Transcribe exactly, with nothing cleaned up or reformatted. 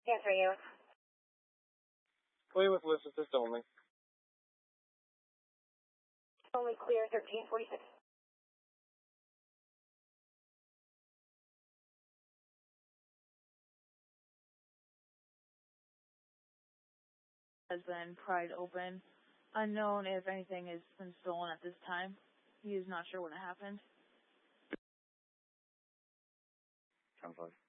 Answer you. Play with list assist only. Only clear thirteen forty-six. Has been pried open. Unknown if anything has been stolen at this time. He is not sure what happened. Sounds like.